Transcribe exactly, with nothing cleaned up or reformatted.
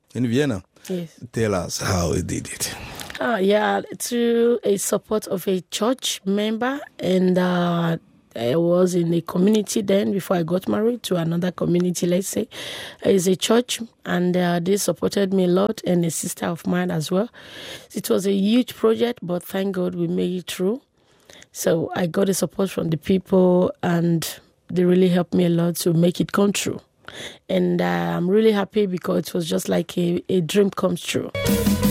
in Vienna. Yes. Tell us how you did it. Uh, yeah, through a support of a church member, and uh, I was in a community then before I got married to another community, let's say. It's a church, and uh, they supported me a lot, and a sister of mine as well. It was a huge project, but thank God we made it through. So I got the support from the people, and they really helped me a lot to make it come true. And uh, I'm really happy because it was just like a, a dream comes true.